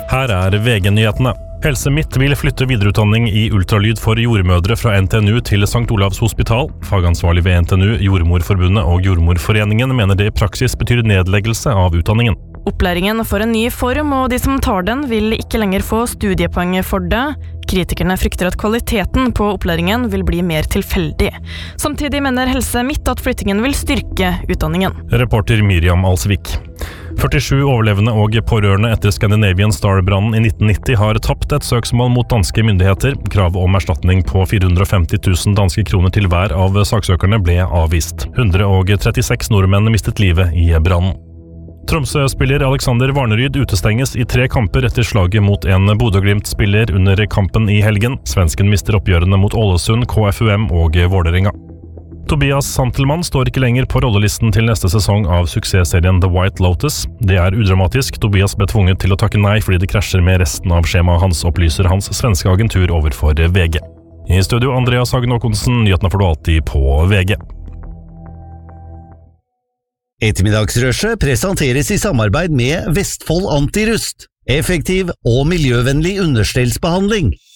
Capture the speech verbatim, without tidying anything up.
Her er V G-nyhetene. Helse Midt vil flytte videreutdanning i ultralyd for jordmødre fra N T N U til Sankt Olavs hospital. Fagansvarlig ved N T N U, Jordmorforbundet og Jordmorforeningen mener det i praksis betyr nedleggelse av utdanningen. Opplæringen får en ny form, og de som tar den vil ikke lenger få studiepoeng for det. Kritikerne frykter at kvaliteten på opplæringen vil bli mer tilfeldig. Samtidig mener Helse Midt at flyttingen vil styrke utdanningen. Reporter Miriam Alsvik. førtisju overlevende og pårørende etter Scandinavian Star-brannen i nitten nitti har tapt et søksmål mot danske myndigheter. Krav om erstatning på fire hundre og femti tusen danske kroner til hver av saksøkerne ble avvist. ett hundre og trettiseks nordmenn mistet livet i brannen. Tromsø-spiller Alexander Varneryd utestenges i tre kamper etter slaget mot en Bodø-Glimt-spiller under kampen i helgen. Svensken mister oppgjørene mot Ålesund, K F U M og Vålerenga. Tobias Santelmann står ikke lenger på rollelisten til neste sesong av suksessserien The White Lotus. Det er udramatisk. Tobias ble tvunget til å takke nei fordi det krasjer med resten av skjemaet hans, opplyser hans svenske agentur overfor V G. I studio Andreas Hagen Håkonsen, nyhetene får du alltid på V G. Ettermiddagsrushet presenteres i samarbeid med Vestfold Antirust. Effektiv og miljøvennlig understellsbehandling.